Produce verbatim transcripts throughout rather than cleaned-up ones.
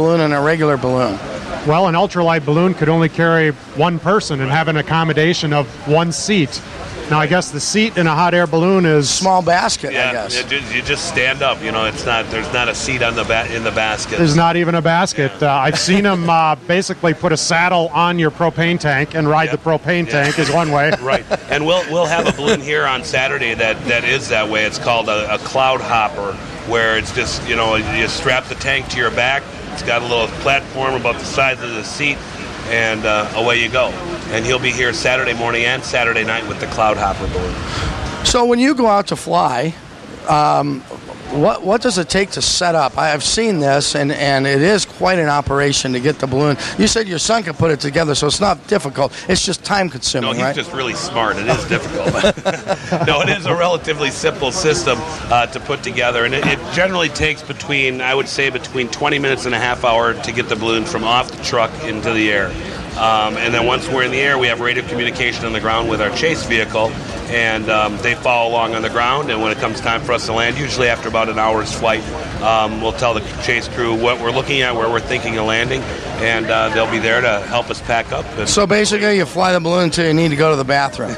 balloon and a regular balloon? Well, an ultralight balloon could only carry one person and have an accommodation of one seat. Now, I guess the seat in a hot air balloon is small basket. Yeah, I guess you just, you just stand up. You know, it's not. There's not a seat on the ba- in the basket. There's not even a basket. Yeah. Uh, I've seen them uh, basically put a saddle on your propane tank and ride Yeah. the propane Yeah. tank is one way. Right, and we'll we'll have a balloon here on Saturday that, that is that way. It's called a, a cloud hopper, where it's just, you know, you strap the tank to your back. It's got a little platform about the size of the seat, and uh, away you go. And he'll be here Saturday morning and Saturday night with the cloud hopper balloon. So when you go out to fly, um, what what does it take to set up? I have seen this, and, and it is quite an operation to get the balloon. You said your son could put it together, so it's not difficult. It's just time-consuming, No, he's right? just really smart. It is difficult. No, it is a relatively simple system uh, to put together, and it, it generally takes between, I would say, between twenty minutes and a half hour to get the balloon from off the truck into the air. Um, and then once we're in the air, we have radio communication on the ground with our chase vehicle, and um, they follow along on the ground. And when it comes time for us to land, usually after about an hour's flight, um, we'll tell the chase crew what we're looking at, where we're thinking of landing, and uh, they'll be there to help us pack up. And So basically, you fly the balloon until you need to go to the bathroom.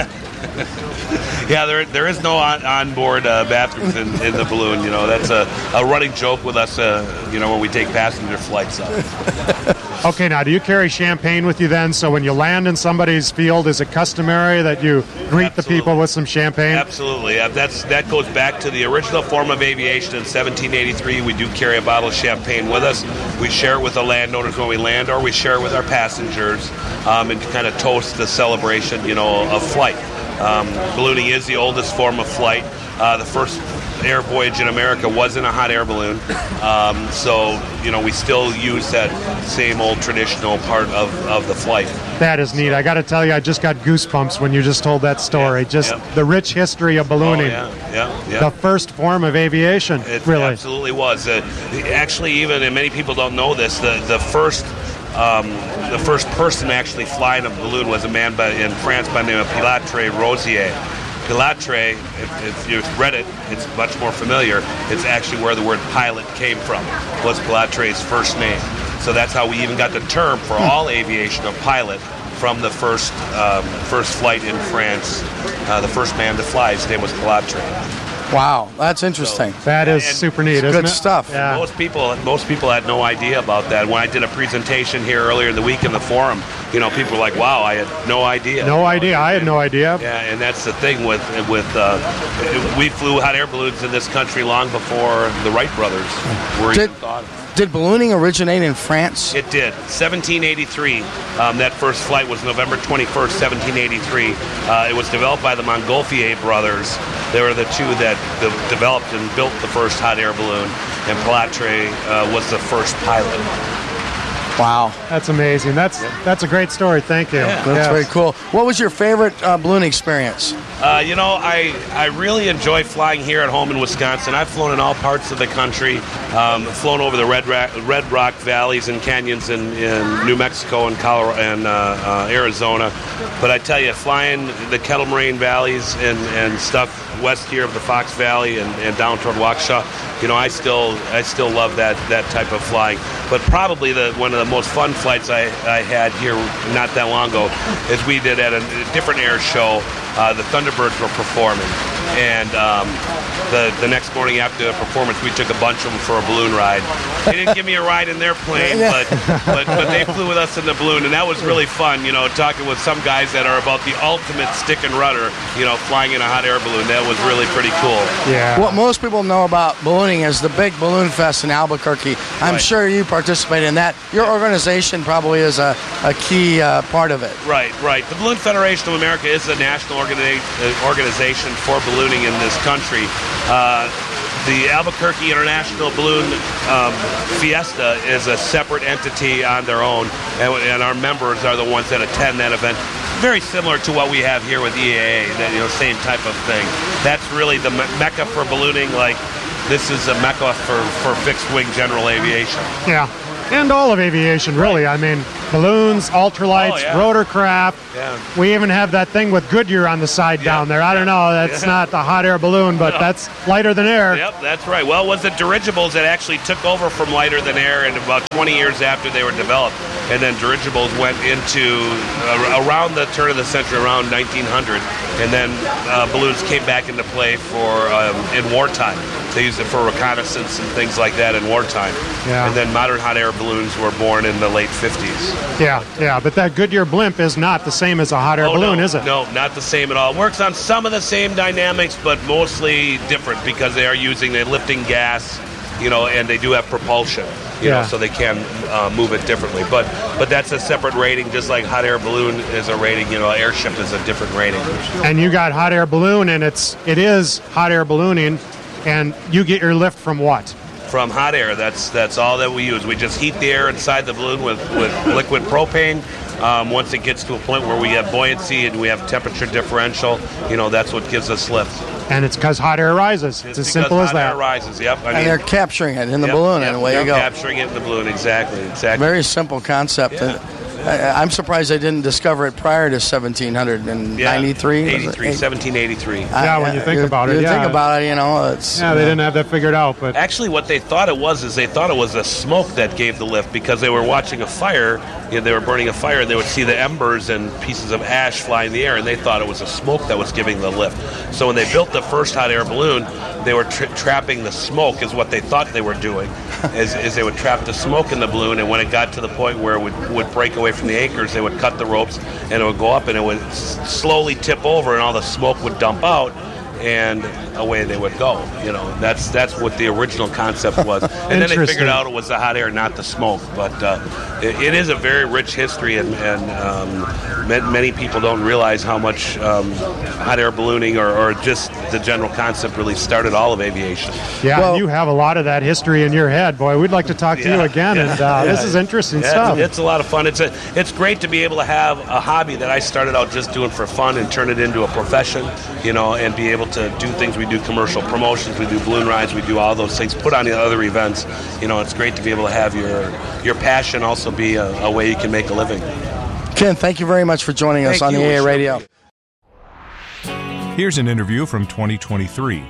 Yeah, there there is no on, onboard uh, bathrooms in, in the balloon. You know, that's a, a running joke with us, uh, you know, when we take passenger flights up. Okay, now, do you carry champagne with you then? So when you land in somebody's field, is it customary that you greet Absolutely. the people with some champagne? Absolutely. Uh, that's That goes back to the original form of aviation in seventeen eighty-three. We do carry a bottle of champagne with us. We share it with the landowners when we land, or we share it with our passengers, um, and kind of toast the celebration, you know, of flight. Um, ballooning is the oldest form of flight. Uh, the first air voyage in America was in a hot air balloon. Um, so, you know, we still use that same old traditional part of, of the flight. That is neat. I got to tell you, I just got goosebumps when you just told that story. Yeah, just yeah. the rich history of ballooning. Oh, yeah, yeah, yeah. The first form of aviation, It really. absolutely was. Uh, actually, even, and many people don't know this, the, the first um, the first person to actually fly in a balloon was a man by, in France by the name of Pilatre Rosier. Pilatre, if, if you've read it, it's much more familiar. It's actually where the word pilot came from, was Pilatre's first name. So that's how we even got the term for all aviation of pilot from the first um, first flight in France. Uh, the first man to fly, his name was Pilatre. Wow, that's interesting. So, That is and super neat, isn't good it? stuff. Yeah. Most people, most people had no idea about that. When I did a presentation here earlier in the week in the forum, you know, people were like, "Wow, I had no idea." No idea. I had no idea. Yeah, and that's the thing with with uh, we flew hot air balloons in this country long before the Wright brothers were Did- even thought of. Did ballooning originate in France? It did. seventeen eighty-three. Um, that first flight was November twenty-first, seventeen eighty-three. Uh, it was developed by the Montgolfier brothers. They were the two that de- developed and built the first hot air balloon, and Pilatre uh, was the first pilot. Wow, That's amazing. That's that's a great story. Thank you. Yeah. that's Yes. very cool. What was your favorite uh, balloon experience? Uh, you know, I, I really enjoy flying here at home in Wisconsin. I've flown in all parts of the country, um, flown over the Red, Ra- Red Rock valleys and canyons in, in New Mexico and Colorado and uh, uh, Arizona. But I tell you, flying the Kettle Moraine valleys and, and stuff west here of the Fox Valley and, and down toward Waukesha, you know, I still I still love that, that type of flying. But probably the one of the most fun flights I, I had here not that long ago is we did at a, a different air show. Uh, the Thunderbirds were performing, and um, the the next morning after the performance, we took a bunch of them for a balloon ride. They didn't give me a ride in their plane, but, but but they flew with us in the balloon, and that was really fun. You know, talking with some guys that are about the ultimate stick and rudder. You know, flying in a hot air balloon. That was really pretty cool. Yeah. What most people know about ballooning is the big balloon fest in Albuquerque. I'm Right. sure you participate in that. Your organization probably is a, a key uh, part of it. Right, right. The Balloon Federation of America is the national organi- uh, organization for ballooning in this country. Uh, the Albuquerque International Balloon um, Fiesta is a separate entity on their own, and, and our members are the ones that attend that event. Very similar to what we have here with E A A, that, you know, same type of thing. That's really the me- mecca for ballooning. Like, this is a mecca for, for fixed-wing general aviation. Yeah. And all of aviation, really. I mean, balloons, ultralights, Oh, yeah. rotorcraft. Yeah. We even have that thing with Goodyear on the side Yeah. down there. I don't know. That's Yeah. not a hot air balloon, but No. that's lighter than air. Yep, that's right. Well, it was the dirigibles that actually took over from lighter than air, and about twenty years after they were developed, and then dirigibles went into uh, around the turn of the century, around nineteen hundred, and then uh, balloons came back into play for um, in wartime. They used it for reconnaissance and things like that in wartime. Yeah. And then modern hot air balloons were born in the late fifties. Yeah, yeah, but that Goodyear blimp is not the same as a hot air Oh, balloon, no, is it? No, not the same at all. It works on some of the same dynamics, but mostly different because they are using the lifting gas, you know, and they do have propulsion, you Yeah. know, so they can uh, move it differently. But but that's a separate rating, just like hot air balloon is a rating. You know, airship is a different rating. And you got hot air balloon, and it's it is hot air ballooning, and you get your lift from what? From hot air, that's that's all that we use. We just heat the air inside the balloon with, with liquid propane. Um, once it gets to a point where we have buoyancy and we have temperature differential, you know, that's what gives us lift. And it's because hot air rises. It's, as because simple as hot that. air rises, yep. I And mean, they're capturing it in the yep, balloon, yep, and away they're you go. capturing it in the balloon, exactly, exactly. Very simple concept. Yeah. And I, I'm surprised they didn't discover it prior to seventeen ninety-three. Yeah, eighty-three, seventeen eighty-three. Yeah, when you think you, about it, you yeah. think about it, you know, it's Yeah, they didn't have that figured out, but Actually, what they thought it was is they thought it was the smoke that gave the lift because they were watching a fire. You know, they were burning a fire, and they would see the embers and pieces of ash fly in the air, and they thought it was the smoke that was giving the lift. So when they built the first hot air balloon, they were tra- trapping the smoke, is what they thought they were doing, is, is they would trap the smoke in the balloon, and when it got to the point where it would, would break away from the anchors, they would cut the ropes, and it would go up, and it would s- slowly tip over, and all the smoke would dump out, and away they would go. You know, that's that's what the original concept was. And then they Interesting. figured out it was the hot air, not the smoke. But uh, it, it is a very rich history, and, and um, ma- many people don't realize how much um, hot air ballooning or, or just the general concept really started all of aviation. yeah, Well- you have a lot of that history in your head, boy. We'd like to talk to you Yeah, again, yeah, and uh, this yeah. is interesting Yeah, stuff. It's, it's a lot of fun. It's a, it's great to be able to have a hobby that I started out just doing for fun and turn it into a profession, you know, and be able to do things. We do commercial promotions, we do balloon rides, we do all those things, put on the other events. You know, it's great to be able to have your your passion also be a, a way you can make a living. Ken, thank you very much for joining us Thank on you. the A A Sure. Radio. Here's an interview from twenty twenty-three.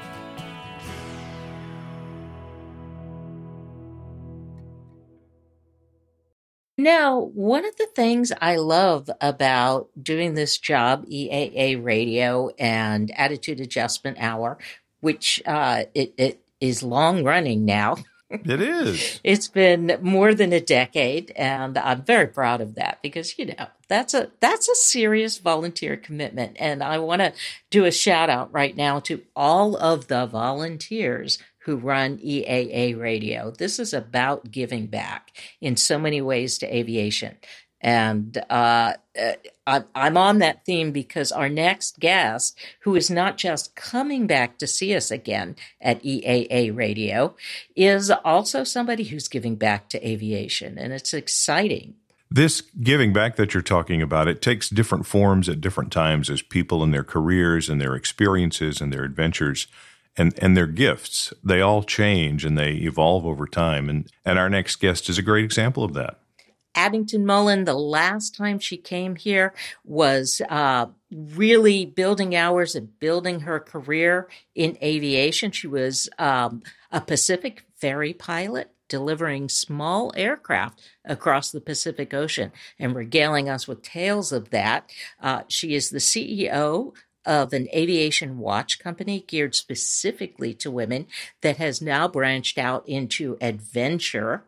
Now, one of the things I love about doing this job, E A A Radio and Attitude Adjustment Hour, which uh, it, it is long running now. It is. It's been more than a decade, and I'm very proud of that because, you know, that's a that's a serious volunteer commitment. And I want to do a shout out right now to all of the volunteers who run E A A Radio. This is about giving back in so many ways to aviation. And uh, uh, I'm on that theme because our next guest, who is not just coming back to see us again at E A A Radio, is also somebody who's giving back to aviation. And it's exciting. This giving back that you're talking about, it takes different forms at different times as people in their careers and their experiences and their adventures and, and their gifts. They all change and they evolve over time. And, and our next guest is a great example of that. Abington Mullen, the last time she came here, was uh, really building hours and building her career in aviation. She was um, a Pacific ferry pilot, delivering small aircraft across the Pacific Ocean and regaling us with tales of that. Uh, she is the C E O of an aviation watch company geared specifically to women that has now branched out into adventure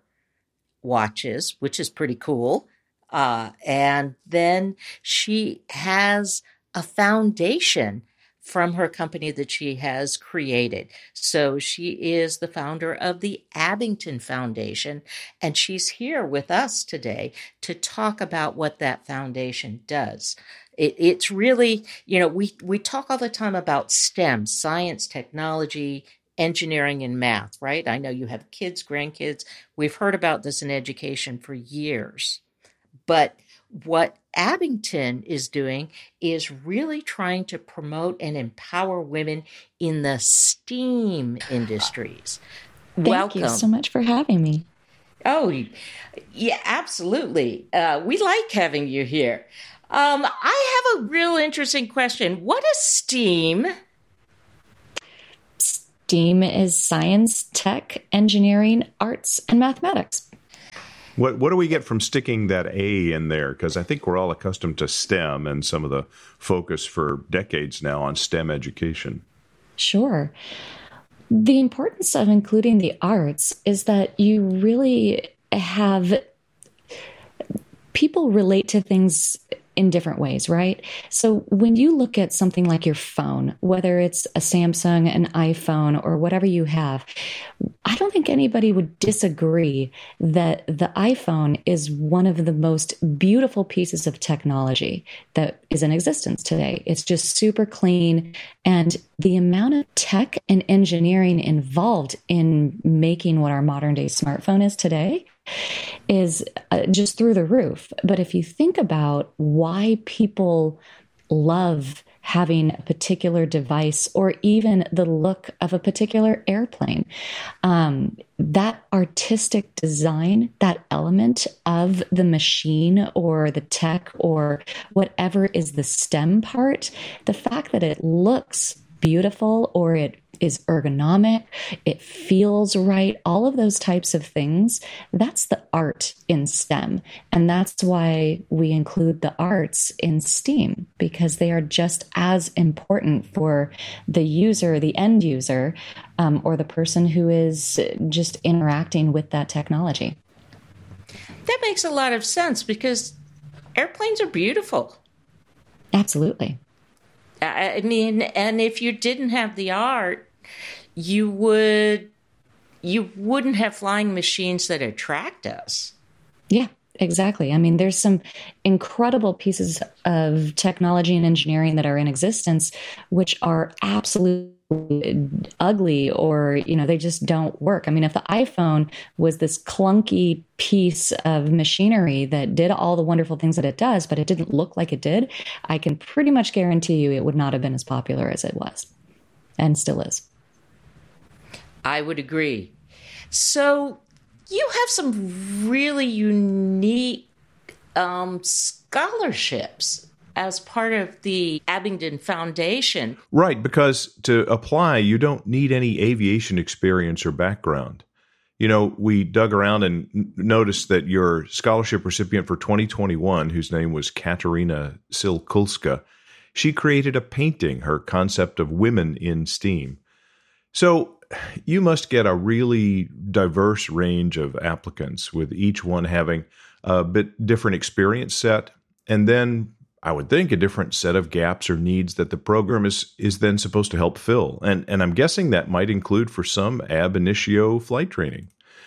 watches, which is pretty cool. Uh, and then she has a foundation from her company that she has created. So she is the founder of the Abington Foundation, and she's here with us today to talk about what that foundation does. It, it's really, you know, we, we talk all the time about STEM, science, technology, engineering, and math, right? I know you have kids, grandkids. We've heard about this in education for years. But what Abington is doing is really trying to promote and empower women in the STEAM industries. Thank Welcome. you so much for having me. Oh, yeah, absolutely. Uh, we like having you here. Um, I have a real interesting question. What is STEAM? STEAM is science, tech, engineering, arts, and mathematics. What what do we get from sticking that A in there? Because I think we're all accustomed to STEM and some of the focus for decades now on STEM education. Sure. The importance of including the arts is that you really have people relate to things in different ways, right? So when you look at something like your phone, whether it's a Samsung, an iPhone, or whatever you have, I don't think anybody would disagree that the iPhone is one of the most beautiful pieces of technology that is in existence today. It's just super clean. And the amount of tech and engineering involved in making what our modern day smartphone is today is uh, just through the roof. But if you think about why people love having a particular device or even the look of a particular airplane, um, that artistic design, that element of the machine or the tech or whatever is the STEM part, the fact that it looks beautiful or it is ergonomic, it feels right, all of those types of things, that's the art in STEM. And that's why we include the arts in STEAM, because they are just as important for the user, the end user, um, or the person who is just interacting with that technology. That makes a lot of sense because airplanes are beautiful. Absolutely. I mean, and if you didn't have the art, you would you wouldn't have flying machines that attract us. Yeah, exactly. I mean, there's some incredible pieces of technology and engineering that are in existence, which are absolutely ugly or, you know, they just don't work. I mean, if the iPhone was this clunky piece of machinery that did all the wonderful things that it does, but it didn't look like it did, I can pretty much guarantee you it would not have been as popular as it was and still is. I would agree. So you have some really unique um, scholarships as part of the Abingdon Foundation. Right, because to apply, you don't need any aviation experience or background. You know, we dug around and noticed that your scholarship recipient for twenty twenty-one, whose name was Katerina Silkulska, she created a painting, her concept of women in STEAM. So you must get a really diverse range of applicants, with each one having a bit different experience set, and then I would think a different set of gaps or needs that the program is is then supposed to help fill. And, and I'm guessing that might include for some ab initio flight training.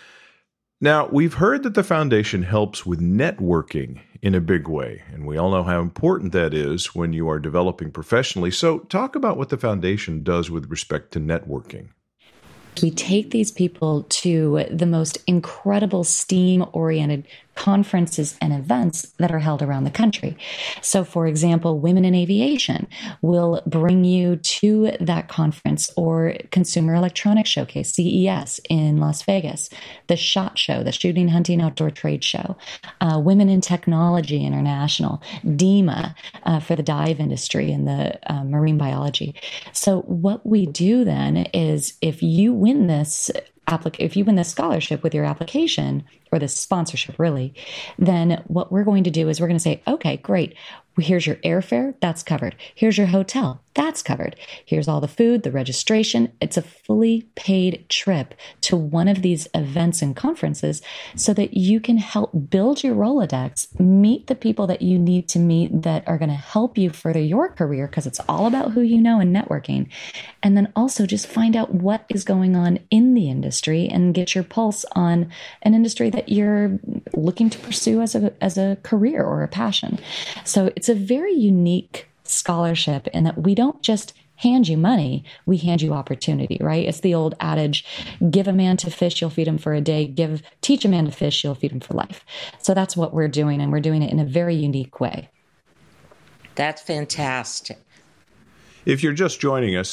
Now, we've heard that the foundation helps with networking in a big way, and we all know how important that is when you are developing professionally. So talk about what the foundation does with respect to networking. We take these people to the most incredible STEAM-oriented conferences and events that are held around the country. So, for example, Women in Aviation will bring you to that conference, or Consumer Electronics Showcase, C E S, in Las Vegas, the SHOT Show, the Shooting, Hunting, Outdoor Trade Show, uh, Women in Technology International, DEMA uh, for the dive industry and the uh, marine biology. So what we do then is, if you win this applic- if you win this scholarship with your application, or this sponsorship really, then what we're going to do is we're going to say, okay, great. Here's your airfare. That's covered. Here's your hotel. That's covered. Here's all the food, the registration. It's a fully paid trip to one of these events and conferences so that you can help build your Rolodex, meet the people that you need to meet that are going to help you further your career, because it's all about who you know and networking. And then also just find out what is going on in the industry and get your pulse on an industry that you're looking to pursue as a, as a career or a passion. So it's a very unique scholarship in that we don't just hand you money, we hand you opportunity, right? It's the old adage, give a man to fish, you'll feed him for a day. Give, teach a man to fish, you'll feed him for life. So that's what we're doing, and we're doing it in a very unique way. That's fantastic. If you're just joining us,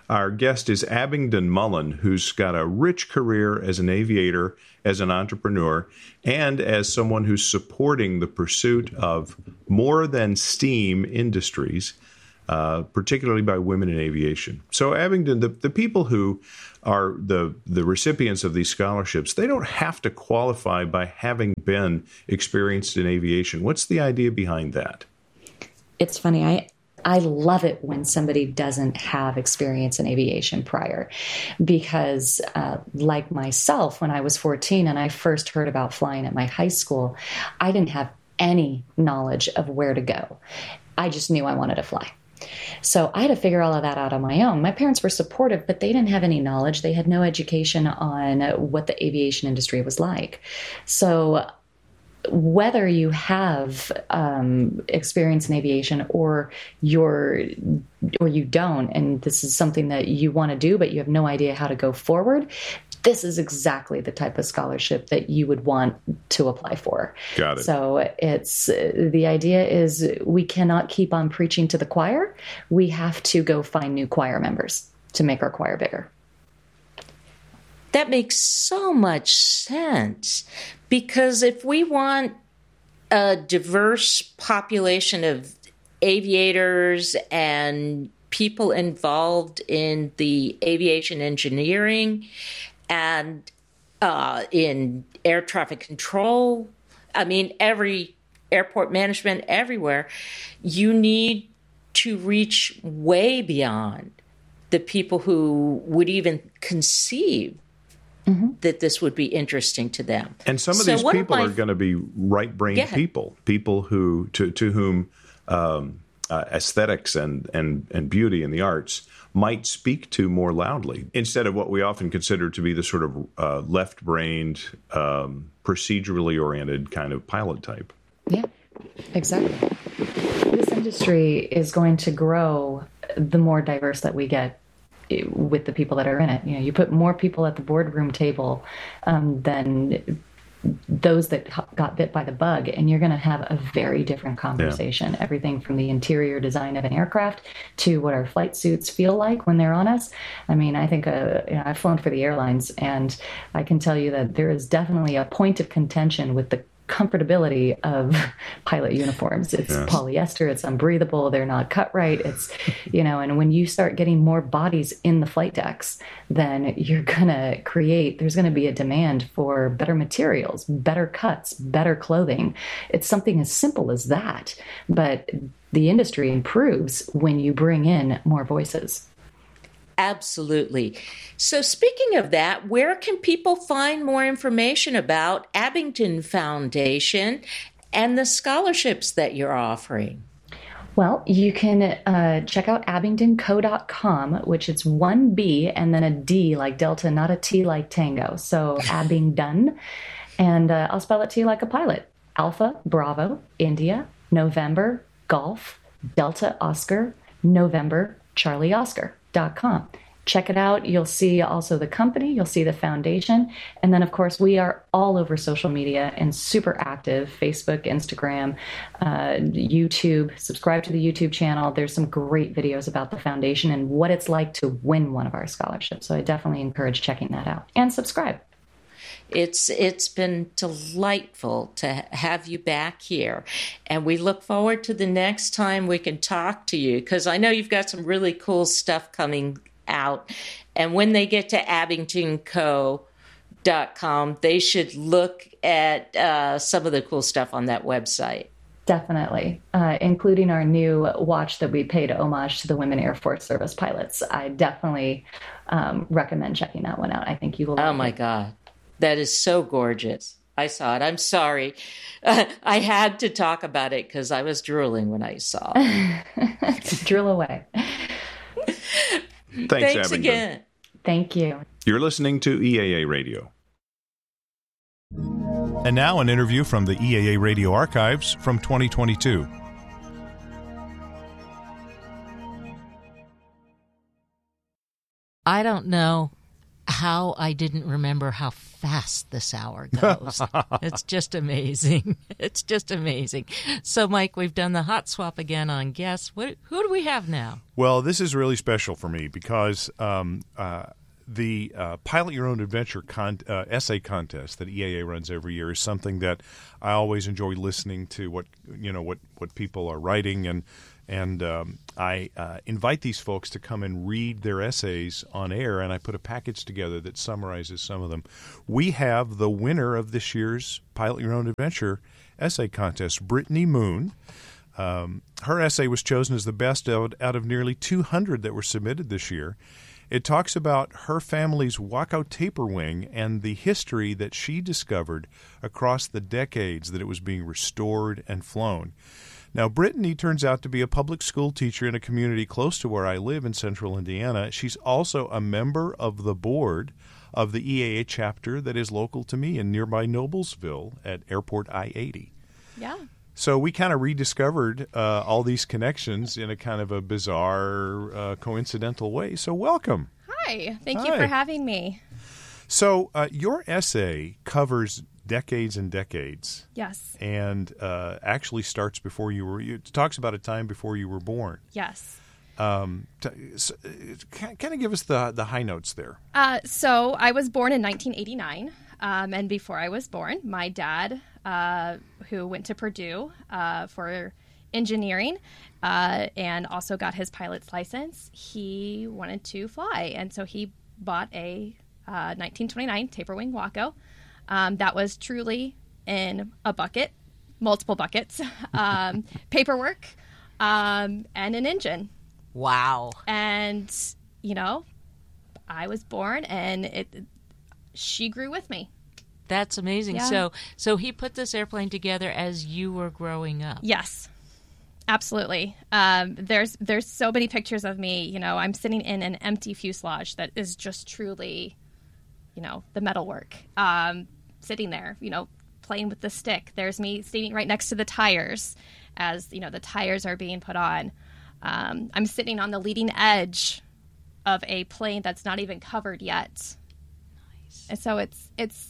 Our guest is Abingdon Mullen, who's got a rich career as an aviator, as an entrepreneur, and as someone who's supporting the pursuit of more than STEAM industries, uh, particularly by women in aviation. So, Abingdon, the, the people who are the, the recipients of these scholarships, they don't have to qualify by having been experienced in aviation. What's the idea behind that? It's funny. I I love it when somebody doesn't have experience in aviation prior, because uh, like myself, when I was fourteen and I first heard about flying at my high school, I didn't have any knowledge of where to go. I just knew I wanted to fly. So I had to figure all of that out on my own. My parents were supportive, but they didn't have any knowledge. They had no education on what the aviation industry was like. So whether you have um, experience in aviation or you're or you don't, and this is something that you want to do, but you have no idea how to go forward, this is exactly the type of scholarship that you would want to apply for. Got it. So it's the idea is we cannot keep on preaching to the choir. We have to go find new choir members to make our choir bigger. That makes so much sense, because if we want a diverse population of aviators and people involved in the aviation engineering and uh, in air traffic control, I mean, every airport management everywhere, you need to reach way beyond the people who would even conceive Mm-hmm. that this would be interesting to them. And some of so these people of my, are going to be right-brained yeah. people, people who to to whom um, uh, aesthetics and, and, and beauty and the arts might speak to more loudly, instead of what we often consider to be the sort of uh, left-brained, um, procedurally oriented kind of pilot type. Yeah, exactly. This industry is going to grow the more diverse that we get with the people that are in it. You know, you put more people at the boardroom table um, than those that got bit by the bug, and you're going to have a very different conversation. Yeah. Everything from the interior design of an aircraft to what our flight suits feel like when they're on us. I mean, I think uh, you know, I've flown for the airlines, and I can tell you that there is definitely a point of contention with the comfortability of pilot uniforms. It's yes. polyester, it's unbreathable, they're not cut right. It's, you know, and when you start getting more bodies in the flight decks, then you're going to create, there's going to be a demand for better materials, better cuts, better clothing. It's something as simple as that. But the industry improves when you bring in more voices. Absolutely. So speaking of that, where can people find more information about Abingdon Foundation and the scholarships that you're offering? Well, you can uh, check out abingdon co dot com, which is one B and then a D like Delta, not a T like Tango. So Abingdon. And uh, I'll spell it to you like a pilot. Alpha, Bravo, India, November, Golf, Delta, Oscar, November, Charlie, Oscar. Dot com. Check it out. You'll see also the company, you'll see the foundation. And then, of course, we are all over social media and super active, Facebook, Instagram, uh, YouTube. Subscribe to the YouTube channel. There's some great videos about the foundation and what it's like to win one of our scholarships. So I definitely encourage checking that out and subscribe. It's it's been delightful to have you back here, and we look forward to the next time we can talk to you, because I know you've got some really cool stuff coming out. And when they get to abingdon co dot com, they should look at uh, some of the cool stuff on that website. Definitely, uh, including our new watch that we paid homage to the Women Air Force Service pilots. I definitely um, recommend checking that one out. I think you will. Oh, my God. That is so gorgeous. I saw it. I'm sorry. Uh, I had to talk about it because I was drooling when I saw it. Drool away. Thanks, Thanks Abingdon. again. Thank you. You're listening to E A A Radio. And now an interview from the E A A Radio archives from twenty twenty-two. I don't know how I didn't remember how fast this hour goes. It's just amazing. It's just amazing. So, Mike, we've done the hot swap again on guests. What, who do we have now? Well, this is really special for me because um, uh, the uh, Pilot Your Own Adventure con- uh, essay contest that E A A runs every year is something that I always enjoy listening to. What you know, what what people are writing, and and um, I uh, invite these folks to come and read their essays on air, and I put a package together that summarizes some of them. We have the winner of this year's Pilot Your Own Adventure essay contest, Brittany Moon. Um, her essay was chosen as the best out, out of nearly two hundred that were submitted this year. It talks about her family's Waco taper wing and the history that she discovered across the decades that it was being restored and flown. Now, Brittany turns out to be a public school teacher in a community close to where I live in central Indiana. She's also a member of the board of the E A A chapter that is local to me in nearby Noblesville at Airport I eighty. Yeah. So we kind of rediscovered uh, all these connections in a kind of a bizarre, uh, coincidental way. So welcome. Hi. Thank Hi. you for having me. So uh, your essay covers decades and decades. Yes. And uh, actually starts before you were – it talks about a time before you were born. Yes. Um, t- so, kind of give us the, the high notes there. Uh, so I was born in nineteen eighty-nine. Um, and before I was born, my dad, uh, who went to Purdue uh, for engineering uh, and also got his pilot's license, he wanted to fly. And so he bought a uh, nineteen twenty-nine Taper Wing Waco um, that was truly in a bucket, multiple buckets, um, paperwork, um, and an engine. Wow. And, you know, I was born and it... she grew with me. That's amazing. Yeah. So so he put this airplane together as you were growing up. Yes, absolutely. Um, there's there's so many pictures of me. You know, I'm sitting in an empty fuselage that is just truly, you know, the metalwork. Um, sitting there, you know, playing with the stick. There's me standing right next to the tires as, you know, the tires are being put on. Um, I'm sitting on the leading edge of a plane that's not even covered yet. And so it's it's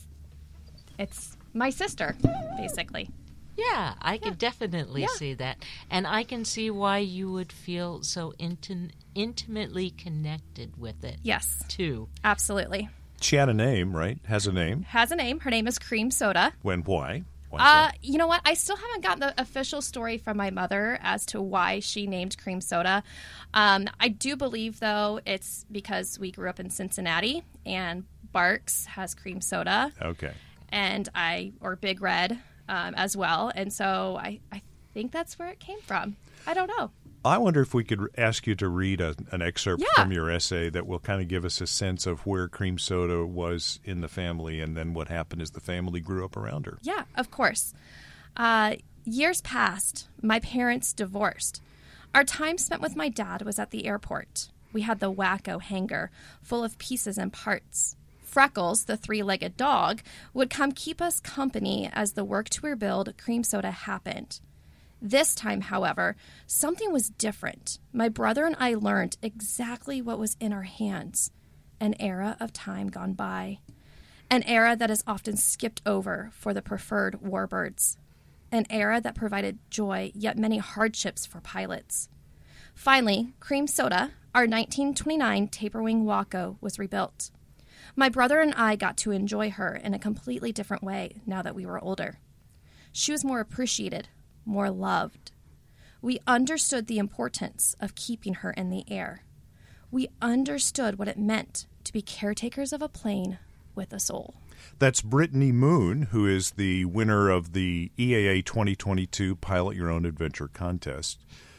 it's my sister, basically. Yeah, I can definitely Yeah. see that. And I can see why you would feel so inti- intimately connected with it. Yes, Too. absolutely. She had a name, right? Has a name. Has a name. Her name is Cream Soda. When? Why? Why Uh, so? you know what? I still haven't gotten the official story from my mother as to why she named Cream Soda. Um, I do believe, though, it's because we grew up in Cincinnati and Barks has cream soda. Okay. And I, or Big Red um, as well. And so I, I think that's where it came from. I don't know. I wonder if we could ask you to read a, an excerpt Yeah. from your essay that will kind of give us a sense of where cream soda was in the family and then what happened as the family grew up around her. Yeah, of course. Uh, years passed. My parents divorced. Our time spent with my dad was at the airport. We had the Waco hangar full of pieces and parts. Freckles, the three-legged dog, would come keep us company as the work to rebuild Cream Soda happened. This time, however, something was different. My brother and I learned exactly what was in our hands. An era of time gone by. An era that is often skipped over for the preferred warbirds. An era that provided joy, yet many hardships for pilots. Finally, Cream Soda, our nineteen twenty-nine Taper Wing Waco, was rebuilt. My brother and I got to enjoy her in a completely different way now that we were older. She was more appreciated, more loved. We understood the importance of keeping her in the air. We understood what it meant to be caretakers of a plane with a soul. That's Brittany Moon, who is the winner of the E A A twenty twenty-two Pilot Your Own Adventure contest.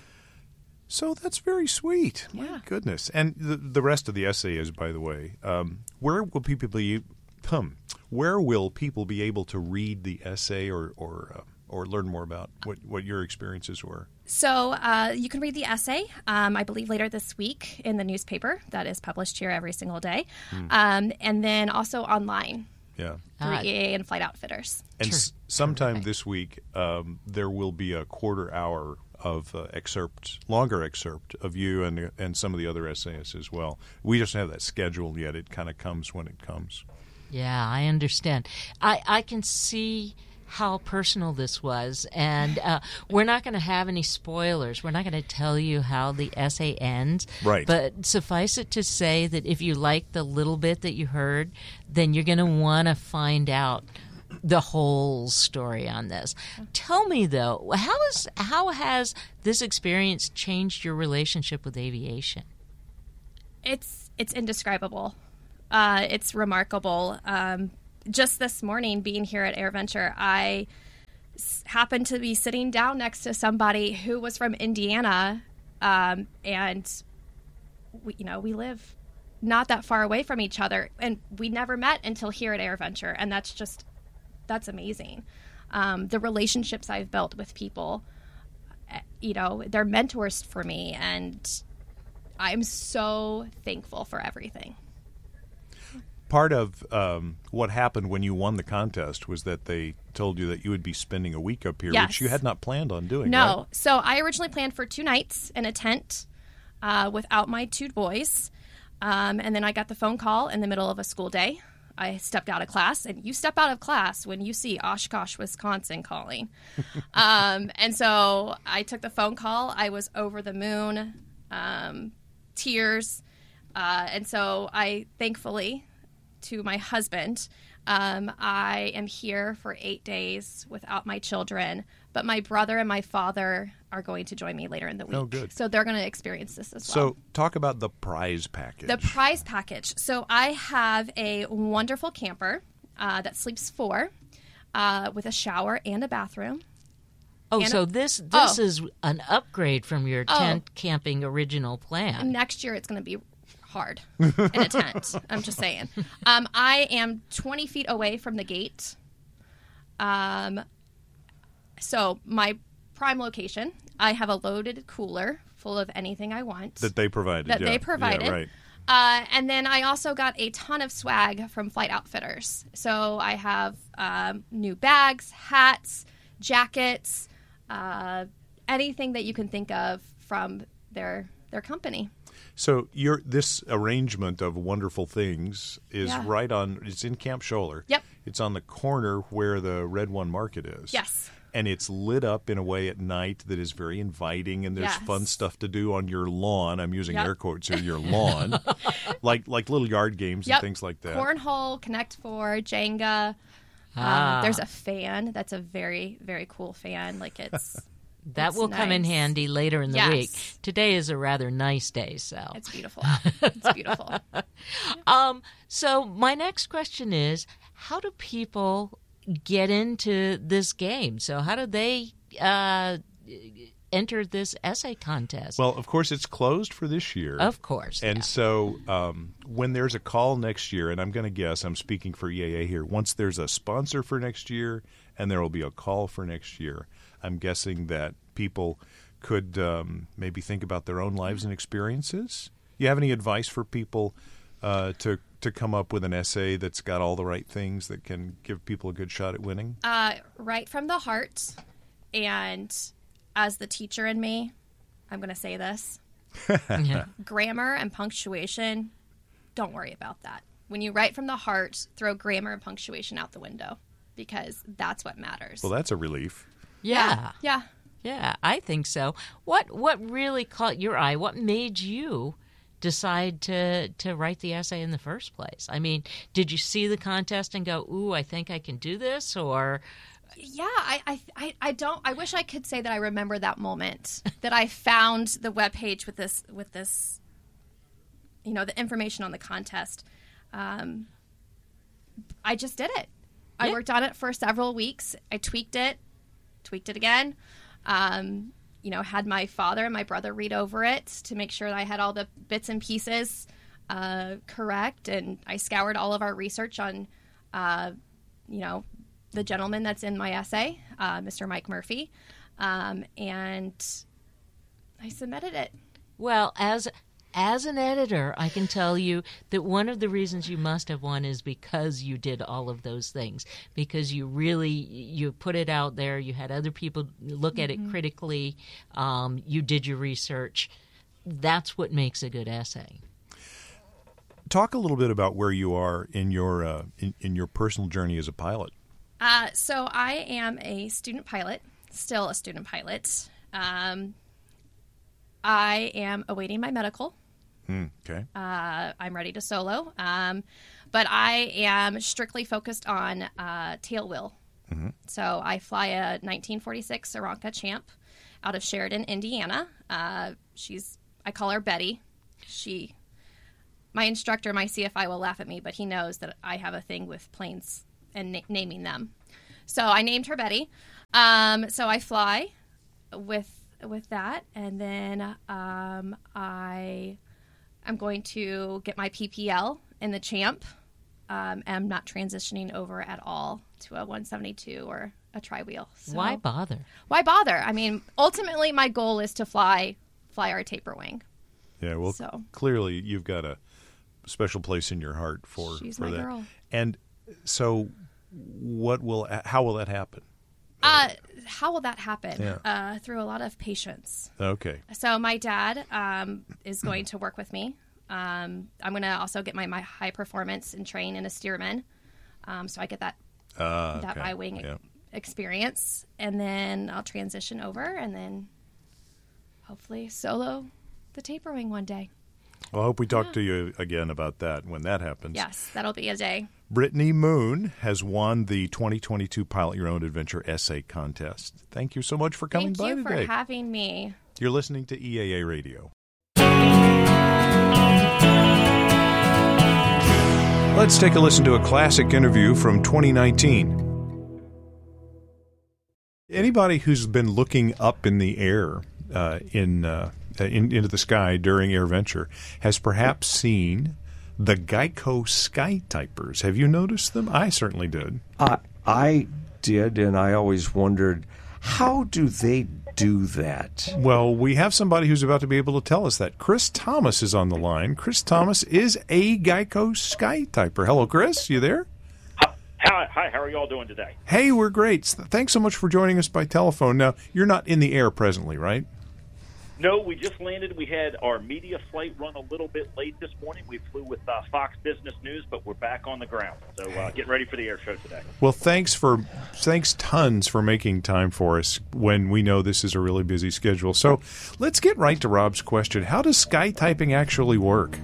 So that's very sweet. Yeah. My goodness. And the, the rest of the essay is, by the way, um, where will people be? Um, where will people be able to read the essay or or uh, or learn more about what, what your experiences were? So uh, you can read the essay, um, I believe, later this week in the newspaper that is published here every single day, Hmm. um, and then also online Yeah. through Ah. E A A and Flight Outfitters. And Sure. s- sometime Perfect. this week, um, there will be a quarter hour of uh, excerpt, longer excerpt of you and and some of the other essayists as well. We just don't have that scheduled yet. It kind of comes when it comes. Yeah, I understand. I, I can see how personal this was, and uh, we're not going to have any spoilers. We're not going to tell you how the essay ends. Right. But suffice it to say that if you like the little bit that you heard, then you're going to want to find out the whole story on this. Tell me, though, how is how has this experience changed your relationship with aviation? It's it's indescribable. Uh, it's remarkable. Um, just this morning, being here at AirVenture, I s- happened to be sitting down next to somebody who was from Indiana, um, and we, you know, we live not that far away from each other, and we never met until here at AirVenture, and that's just that's amazing. Um, the relationships I've built with people, you know, they're mentors for me, and I'm so thankful for everything. Part of um, what happened when you won the contest was that they told you that you would be spending a week up here, Yes. which you had not planned on doing, No. right? So I originally planned for two nights in a tent uh, without my two boys. Um, and then I got the phone call in the middle of a school day. I stepped out of class, and you step out of class when you see Oshkosh, Wisconsin calling. um, and so I took the phone call. I was over the moon, um, tears. Uh, and so I thankfully... to my husband, um, I am here for eight days without my children, but my brother and my father are going to join me later in the week. Oh, good. So they're going to experience this as So well. talk about the prize package. The prize package. So I have a wonderful camper uh, that sleeps four uh, with a shower and a bathroom. Oh, And so a- this this Oh. is an upgrade from your Oh. tent camping original plan. Next year it's going to be hard in a tent. I'm just saying. Um, I am twenty feet away from the gate. Um, so my prime location, I have a loaded cooler full of anything I want. that they provided. that yeah. they provided. Yeah, right. Uh, and then I also got a ton of swag from Flight Outfitters. So I have um, new bags, hats, jackets, uh, anything that you can think of from their their company. So your this arrangement of wonderful things is Yeah. right on. It's in Camp Scholler. Yep. It's on the corner where the Red One Market is. Yes. And it's lit up in a way at night that is very inviting, and there's Yes. fun stuff to do on your lawn. I'm using Yep. air quotes here. Your lawn, like like little yard games Yep. and things like that. Cornhole, Connect Four, Jenga. Ah. Um, there's a fan. That's a very, very cool fan. Like it's That it's will come in nice. handy later in the Yes. week. Today is a rather nice day, so. It's beautiful. out. It's beautiful. Um, so my next question is, how do people get into this game? So how do they uh, enter this essay contest? Well, of course, it's closed for this year. Of course. And yeah. so um, when there's a call next year, and I'm going to guess, I'm speaking for E A A here, once there's a sponsor for next year and there will be a call for next year, I'm guessing that people could um, maybe think about their own lives and experiences. You have any advice for people uh, to to come up with an essay that's got all the right things that can give people a good shot at winning? Uh, right from the heart. And as the teacher in me, I'm going to say this. Yeah. Grammar and punctuation, don't worry about that. When you write from the heart, throw grammar and punctuation out the window because that's what matters. Well, that's a relief. Yeah. Yeah. Yeah, I think so. What what really caught your eye? What made you decide to to write the essay in the first place? I mean, did you see the contest and go, "Ooh, I think I can do this," or Yeah, I, I, I, I don't. I wish I could say that I remember that moment that I found the webpage with this, with this, you know, the information on the contest. Um, I just did it. I Yeah. worked on it for several weeks. I tweaked it, tweaked it again. Um, you know, had my father and my brother read over it to make sure that I had all the bits and pieces uh, correct, and I scoured all of our research on, uh, you know. the gentleman that's in my essay, uh, Mister Mike Murphy, um, and I submitted it. well, as as an editor, I can tell you that one of the reasons you must have won is because you did all of those things, because you really, you put it out there, you had other people look at Mm-hmm. it critically, um, you did your research. That's what makes a good essay. Talk a little bit about where you are in your uh, in, in your personal journey as a pilot. Uh, so I am a student pilot, still a student pilot. Um, I am awaiting my medical. Mm, okay. Uh, I'm ready to solo, um, but I am strictly focused on uh, tail wheel. Mm-hmm. So I fly a nineteen forty-six Aeronca Champ out of Sheridan, Indiana. Uh, she's, I call her Betty. She, my instructor, my C F I will laugh at me, but he knows that I have a thing with planes and na- naming them. So I named her Betty. Um, so I fly with with that, and then um, I am going to get my P P L in the Champ. Um, I'm not transitioning over at all to a one seventy-two or a tri-wheel. So Why bother? Why bother? I mean, ultimately, my goal is to fly fly our taper wing. Yeah, well, So. clearly you've got a special place in your heart for, She's for my that. girl. And so, what will how will that happen? Uh, how will that happen? Yeah. Uh, through a lot of patience. Okay. So my dad um, is going to work with me. Um, I'm going to also get my, my high performance and train in a Stearman, um, so I get that Uh, that okay. by wing Yeah. experience, and then I'll transition over, and then hopefully solo the taper wing one day. Well, I hope we talk to you again about that when that happens. Yes, that'll be a day. Brittany Moon has won the twenty twenty-two Pilot Your Own Adventure Essay Contest. Thank you so much for coming Thank by you for today. having me. You're listening to E A A Radio. Let's take a listen to a classic interview from twenty nineteen. Anybody who's been looking up in the air uh, in, uh, in into the sky during AirVenture has perhaps seen the Geico Skytypers. Have you noticed them? I certainly did. Uh, I did, and I always wondered, how do they do that? Well, we have somebody who's about to be able to tell us that. Chris Thomas is on the line. Chris Thomas is a Geico Skytyper. Hello, Chris. You there? Hi, hi, how are you all doing today? Hey, we're great. Thanks so much for joining us by telephone. Now, you're not in the air presently, right? No, we just landed. We had our media flight run a little bit late this morning. We flew with uh, Fox Business News, but we're back on the ground. So uh, get ready for the air show today. Well, thanks for thanks tons for making time for us when we know this is a really busy schedule. So let's get right to Rob's question. How does Skytyping actually work?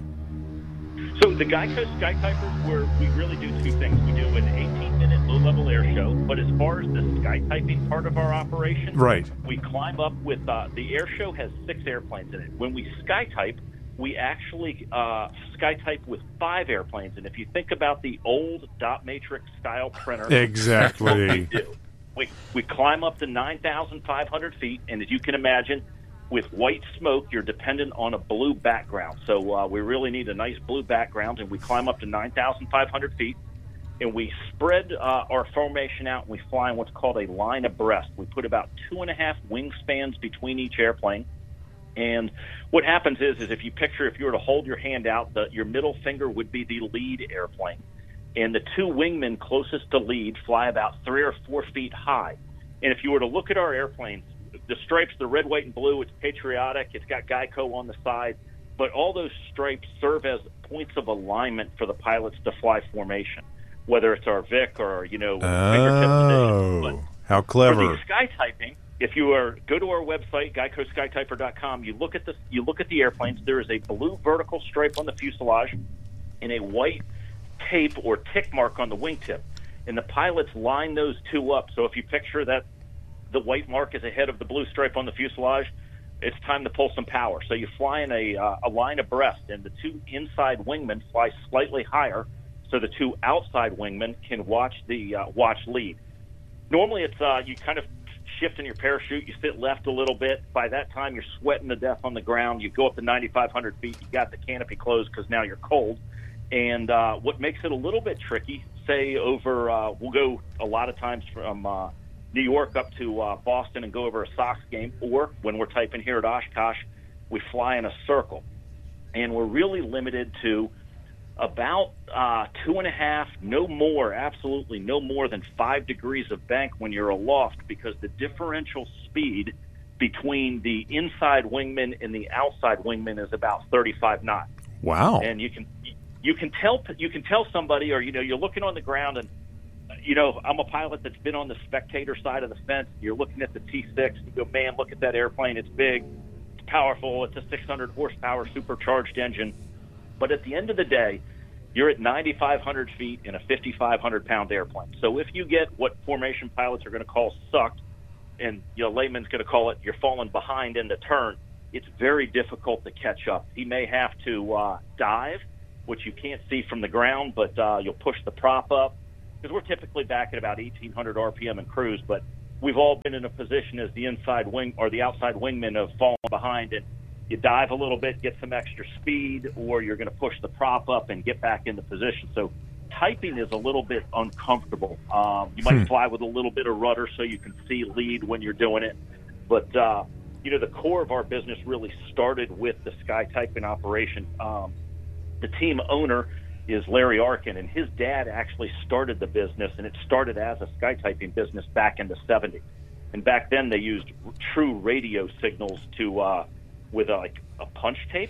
So the Geico Skytypers, where we really do two things. We do an eighteen-minute low-level air show, but as far as the Skytyping part of our operation, Right. we climb up with uh, the air show has six airplanes in it. When we Skytype, we actually uh, Skytype with five airplanes. And if you think about the old dot matrix style printer, Exactly. that's what we do. We, we climb up to nine thousand five hundred feet, and as you can imagine, with white smoke, you're dependent on a blue background. So uh, we really need a nice blue background, and we climb up to nine thousand five hundred feet, and we spread uh, our formation out, and we fly in what's called a line abreast. We put about two and a half wingspans between each airplane. And what happens is, is if you picture, if you were to hold your hand out, the, your middle finger would be the lead airplane. And the two wingmen closest to lead fly about three or four feet high. And if you were to look at our airplanes, the stripes, the red, white, and blue, it's patriotic. It's got Geico on the side. But all those stripes serve as points of alignment for the pilots to fly formation, whether it's our Vic or, you know, fingertip Oh, position. how For clever. the Skytyping, if you are go to our website, geico skytyper dot com, you look at the you look at the airplanes. There is a blue vertical stripe on the fuselage and a white tape or tick mark on the wingtip, and the pilots line those two up. So if you picture that the white mark is ahead of the blue stripe on the fuselage, it's time to pull some power. So you fly in a uh, a line abreast, and the two inside wingmen fly slightly higher, so the two outside wingmen can watch the uh, watch lead. Normally, it's uh, you kind of shift in your parachute, you sit left a little bit. By that time, you're sweating to death on the ground. You go up to ninety-five hundred feet. You got the canopy closed because now you're cold. And uh, what makes it a little bit tricky, say over, uh, we'll go a lot of times from uh, New York up to uh, Boston and go over a Sox game, or when we're typing here at Oshkosh, we fly in a circle. and we're really limited to about uh, two and a half, no more, absolutely no more than five degrees of bank when you're aloft, because the differential speed between the inside wingman and the outside wingman is about thirty-five knots. Wow! And you can you can tell you can tell somebody, or you know, you're looking on the ground, and you know, I'm a pilot that's been on the spectator side of the fence. You're looking at the T six, you go, man, look at that airplane. It's big, it's powerful, it's a six hundred horsepower supercharged engine. But at the end of the day, you're at ninety-five hundred feet in a fifty-five hundred pound airplane. So if you get what formation pilots are going to call sucked, and you know, layman's going to call it you're falling behind in the turn, it's very difficult to catch up. He may have to uh, dive, which you can't see from the ground, but uh, you'll push the prop up, because we're typically back at about eighteen hundred R P M in cruise, but we've all been in a position as the inside wing or the outside wingman of falling behind, and you dive a little bit, get some extra speed, or you're going to push the prop up and get back into position. So typing is a little bit uncomfortable. Um, you might hmm. fly with a little bit of rudder so you can see lead when you're doing it. But, uh, you know, the core of our business really started with the sky typing operation. Um, the team owner is Larry Arkin, and his dad actually started the business, and it started as a sky typing business back in the seventies. And back then they used true radio signals to uh, with a, like a punch tape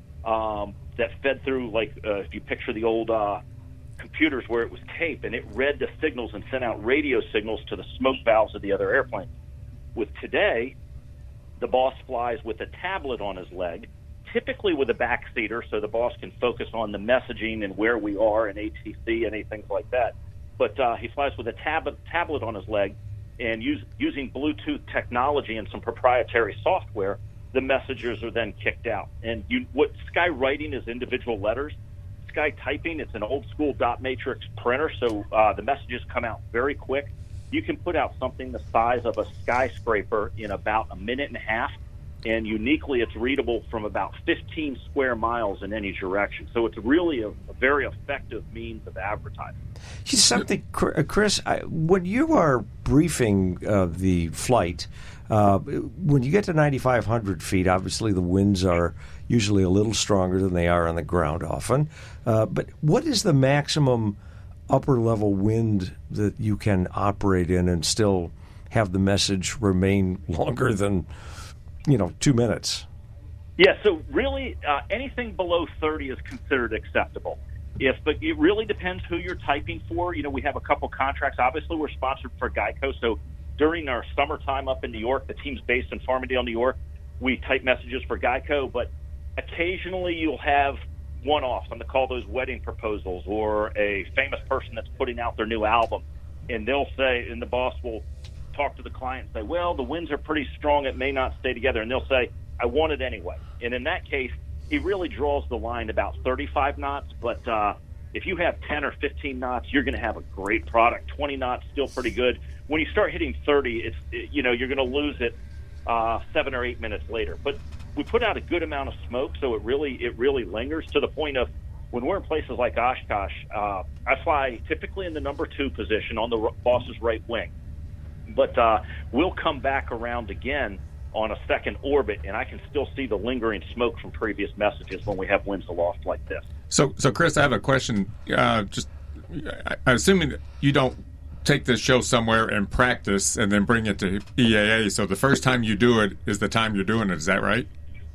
um, that fed through, like uh, if you picture the old uh, computers where it was tape, and it read the signals and sent out radio signals to the smoke valves of the other airplanes. With today, the boss flies with a tablet on his leg, typically with a backseater, so the boss can focus on the messaging and where we are in A T C and anything like that. But uh, he flies with a tab- tablet on his leg, and use, using Bluetooth technology and some proprietary software, the messages are then kicked out. And you, what sky writing is individual letters. Sky typing, it's an old school dot matrix printer, so uh, the messages come out very quick. You can put out something the size of a skyscraper in about a minute and a half, and uniquely it's readable from about fifteen square miles in any direction. So it's really a, a very effective means of advertising. Something, Chris, I, when you are briefing uh, the flight, uh, when you get to ninety-five hundred feet, obviously the winds are usually a little stronger than they are on the ground often. Uh, but what is the maximum upper level wind that you can operate in and still have the message remain longer than, you know, two minutes? Yeah, so really uh, anything below thirty is considered acceptable. If, but it really depends who you're typing for. You know, we have a couple contracts. Obviously, we're sponsored for Geico, so during our summertime up in New York, the team's based in Farmingdale, New York, we type messages for Geico, but occasionally you'll have one-offs. I'm going to call those wedding proposals, or a famous person that's putting out their new album, and they'll say, and the boss will talk to the client and say, well, the winds are pretty strong, it may not stay together, and they'll say, I want it anyway. And in that case, he really draws the line about thirty-five knots, but uh, if you have ten or fifteen knots, you're going to have a great product. twenty knots, still pretty good. When you start hitting thirty, it's it, you know, you're going to lose it uh, seven or eight minutes later. But we put out a good amount of smoke, so it really it really lingers to the point of when we're in places like Oshkosh, uh, I fly typically in the number two position on the boss's right wing. But uh, we'll come back around again on a second orbit, and I can still see the lingering smoke from previous messages when we have winds aloft like this. So, so Chris, I have a question. Uh, just, I, I'm assuming that you don't take this show somewhere and practice and then bring it to E A A. So the first time you do it is the time you're doing it. Is that right?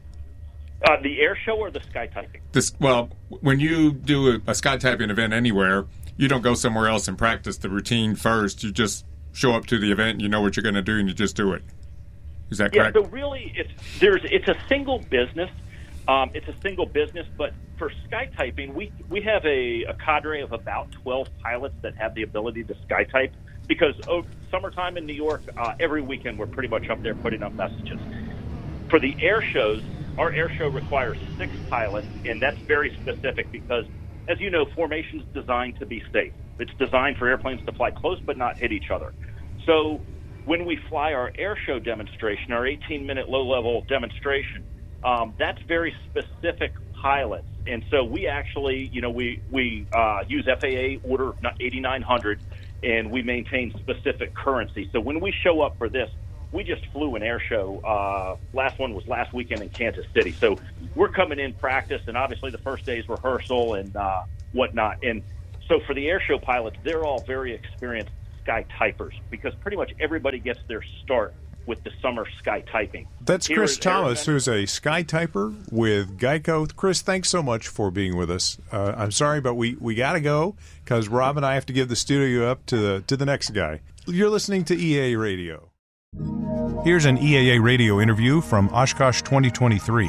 Uh, the air show or the sky typing? This, well, when you do a, a sky typing event anywhere, you don't go somewhere else and practice the routine first. You just show up to the event, you know what you're going to do, and you just do it. Is that correct? Yeah, so really, it's there's it's a single business. Um, it's a single business, but for sky typing, we we have a, a cadre of about twelve pilots that have the ability to sky type, because oh, summertime in New York, uh, every weekend we're pretty much up there putting up messages. For the air shows, our air show requires six pilots, and that's very specific because, as you know, formation is designed to be safe. It's designed for airplanes to fly close but not hit each other. So when we fly our air show demonstration, our eighteen-minute low-level demonstration, um, that's very specific pilots. And so we actually, you know, we, we uh, use F A A Order eighty-nine hundred, and we maintain specific currency. So when we show up for this, we just flew an air show. Uh, last one was last weekend in Kansas City. So we're coming in practice, and obviously the first day's rehearsal and uh, whatnot. And so for the air show pilots, they're all very experienced sky typers because pretty much everybody gets their start with the summer sky typing. That's Here Chris is Thomas, Aaron. who's a sky typer with Geico. Chris, thanks so much for being with us. Uh, I'm sorry, but we, we got to go because Rob and I have to give the studio up to the to the next guy. You're listening to E A A Radio. Here's an E A A Radio interview from Oshkosh twenty twenty-three.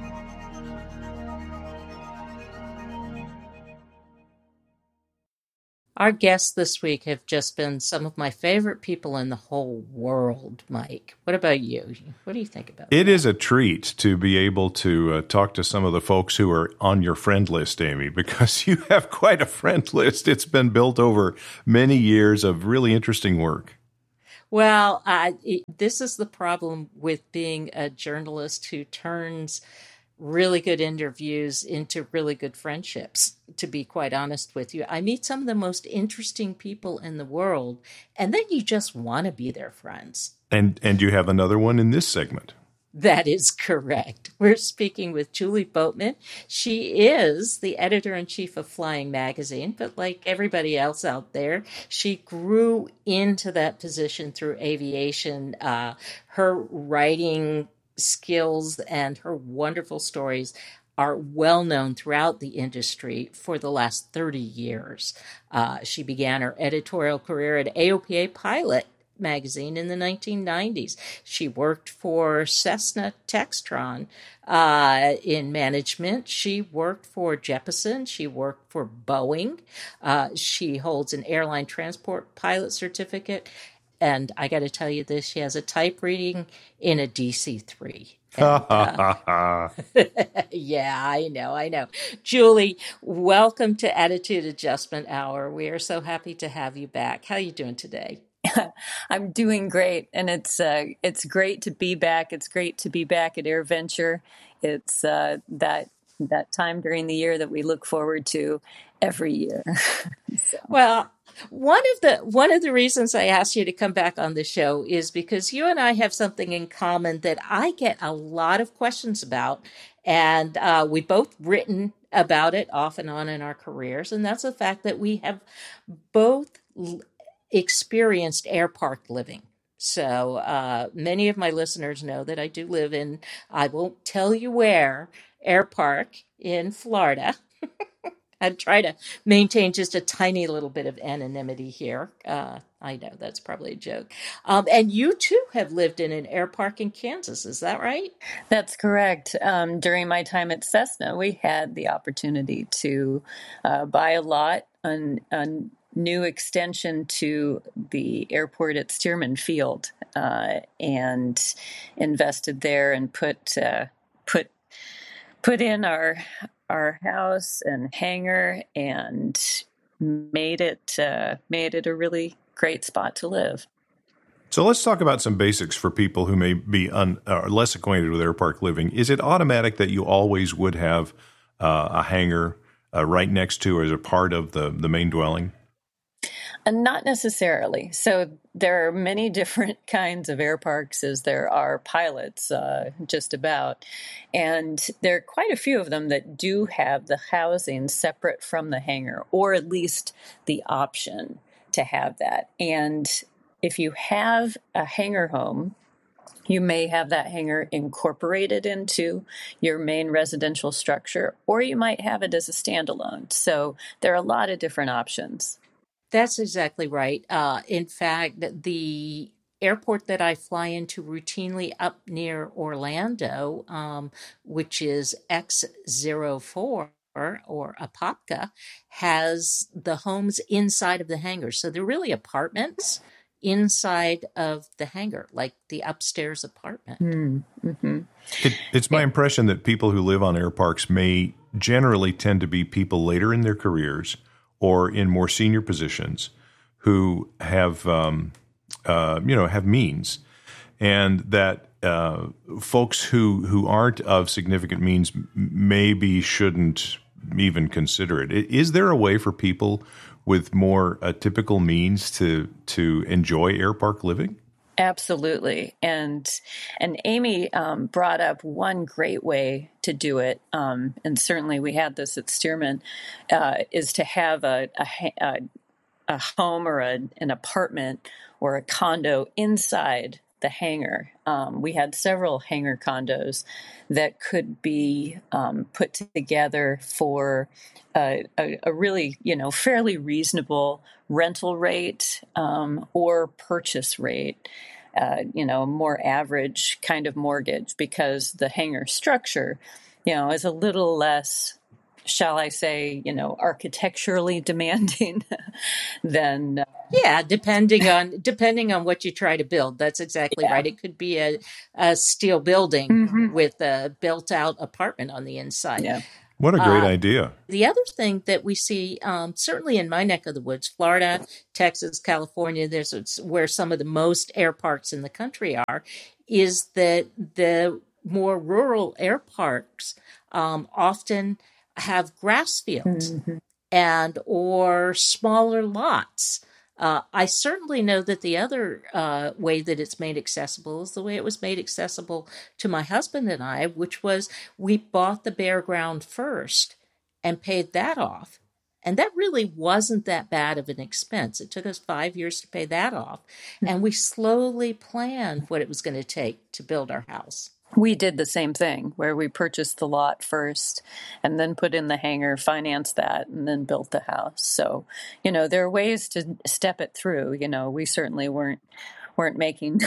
Our guests this week have just been some of my favorite people in the whole world, Mike. What about you? What do you think about it? It that? is a treat to be able to uh, talk to some of the folks who are on your friend list, Amy, because you have quite a friend list. It's been built over many years of really interesting work. Well, uh, it, this is the problem with being a journalist who turns really good interviews into really good friendships, to be quite honest with you. I meet some of the most interesting people in the world, and then you just want to be their friends. And and you have another one in this segment. That is correct. We're speaking with Julie Boatman. She is the editor-in-chief of Flying Magazine, but like everybody else out there, she grew into that position through aviation. Uh, her writing skills and her wonderful stories are well known throughout the industry for the last thirty years. Uh, she began her editorial career at A O P A Pilot magazine in the nineteen nineties. She worked for Cessna Textron uh, in management. She worked for Jeppesen. She worked for Boeing. Uh, she holds an airline transport pilot certificate. And I got to tell you this, she has a type rating in a D C three. And, uh, yeah, I know, I know. Julie, welcome to Attitude Adjustment Hour. We are so happy to have you back. How are you doing today? I'm doing great, and it's uh, it's great to be back. It's great to be back at AirVenture. It's uh, that that time during the year that we look forward to every year. So. Well, one of the one of the reasons I asked you to come back on the show is because you and I have something in common that I get a lot of questions about, and uh, we've both written about it off and on in our careers, and that's the fact that we have both l- experienced air park living. So uh, many of my listeners know that I do live in, I won't tell you where, Air Park in Florida. I'd try to maintain just a tiny little bit of anonymity here. Uh, I know that's probably a joke. Um, and you too have lived in an air park in Kansas. Is that right? That's correct. Um, during my time at Cessna, we had the opportunity to uh, buy a lot on, on new extension to the airport at Stearman Field uh, and invested there and put uh, put put in our our house and hangar and made it uh, made it a really great spot to live. So let's talk about some basics for people who may be un, uh, less acquainted with air park living. Is it automatic that you always would have uh, a hangar uh, right next to or as a part of the, the main dwelling? And not necessarily. So there are many different kinds of air parks as there are pilots, uh, just about. And there are quite a few of them that do have the housing separate from the hangar, or at least the option to have that. And if you have a hangar home, you may have that hangar incorporated into your main residential structure, or you might have it as a standalone. So there are a lot of different options. That's exactly right. Uh, in fact, the airport that I fly into routinely up near Orlando, um, which is X zero four or Apopka, has the homes inside of the hangar. So they're really apartments inside of the hangar, like the upstairs apartment. Mm-hmm. It, it's my impression that people who live on air parks may generally tend to be people later in their careers or in more senior positions who have, um, uh, you know, have means, and that uh, folks who who aren't of significant means maybe shouldn't even consider it. Is there a way for people with more uh, typical means to to enjoy air park living? Absolutely. And and Amy um, brought up one great way to do it, um, and certainly we had this at Stearman, uh, is to have a, a, a, a home or a, an apartment or a condo inside the hangar. Um, we had several hangar condos that could be um, put together for a, a, a really, you know, fairly reasonable rental rate um, or purchase rate. Uh, you know, more average kind of mortgage, because the hangar structure, you know, is a little less, shall I say, you know, architecturally demanding than. Uh, yeah, depending on depending on what you try to build. That's exactly yeah. right. It could be a, a steel building mm-hmm. with a built out apartment on the inside. Yeah. What a great uh, idea. The other thing that we see, um, certainly in my neck of the woods, Florida, Texas, California, there's where some of the most air parks in the country are, is that the more rural air parks um, often have grass fields mm-hmm. and or smaller lots. Uh, I certainly know that the other uh, way that it's made accessible is the way it was made accessible to my husband and I, which was we bought the bare ground first and paid that off. And that really wasn't that bad of an expense. It took us five years to pay that off. And we slowly planned what it was going to take to build our house. We did the same thing, where we purchased the lot first and then put in the hangar, financed that, and then built the house. So, you know, there are ways to step it through. You know, we certainly weren't weren't making